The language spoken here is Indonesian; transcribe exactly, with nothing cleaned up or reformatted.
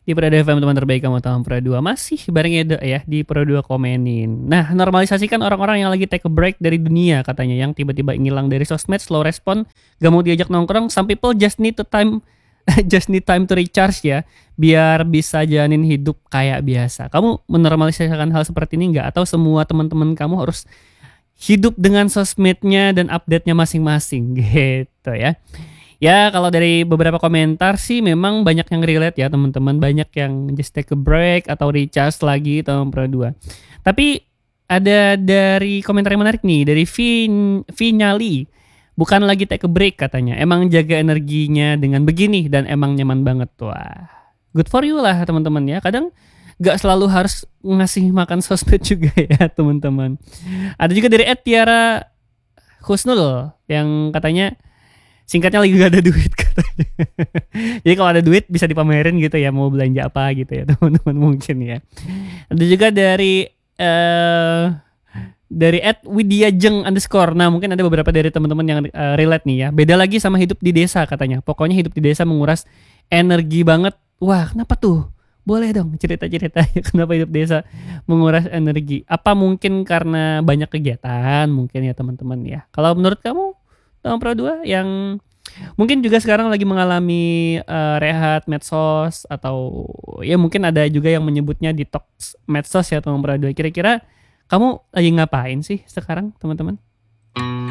Di Pro dua F M teman terbaik kamu tahu Pro dua masih bareng Edo ya di Pro dua komenin. Nah, normalisasikan orang-orang yang lagi take a break dari dunia katanya yang tiba-tiba ngilang dari sosmed, slow respon, gak mau diajak nongkrong, some people just need to time just need time to recharge ya biar bisa jalanin hidup kayak biasa. Kamu menormalisasikan hal seperti ini nggak? Atau semua teman-teman kamu harus hidup dengan sosmednya dan update-nya masing-masing gitu ya? Ya kalau dari beberapa komentar sih memang banyak yang relate ya teman-teman, banyak yang just take a break atau recharge lagi tahun Pro dua. Tapi ada dari komentar yang menarik nih dari Vin Vinyali. Bukan lagi take a break katanya, emang jaga energinya dengan begini dan emang nyaman banget tuh. Wah, good for you lah teman-teman ya. Kadang gak selalu harus ngasih makan sosmed juga ya teman-teman. Ada juga dari Ed Tiara Husnul yang katanya singkatnya lagi gak ada duit katanya. Jadi kalau ada duit bisa dipamerin gitu ya, mau belanja apa gitu ya teman-teman mungkin ya. Ada juga dari uh, dari at Widya Jeng underscore. Nah mungkin ada beberapa dari teman-teman yang uh, relate nih ya. Beda lagi sama hidup di desa katanya. Pokoknya hidup di desa menguras energi banget. Wah kenapa tuh? Boleh dong cerita-cerita kenapa hidup desa menguras energi. Apa mungkin karena banyak kegiatan mungkin ya teman-teman ya. Kalau menurut kamu tahun Pro dua yang mungkin juga sekarang lagi mengalami uh, rehat medsos atau ya mungkin ada juga yang menyebutnya detox medsos ya tahun Pro dua. Kira-kira kamu lagi ngapain sih sekarang teman-teman?